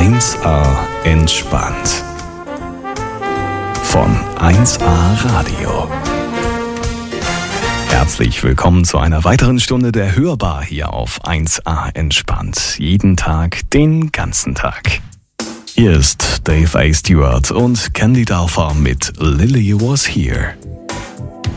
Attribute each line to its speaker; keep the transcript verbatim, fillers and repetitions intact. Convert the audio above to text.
Speaker 1: eins A entspannt. Von eins A Radio. Herzlich willkommen zu einer weiteren Stunde der Hörbar hier auf eins A entspannt. Jeden Tag, den ganzen Tag. Hier ist Dave A. Stewart und Candy Dalfa mit Lily Was Here.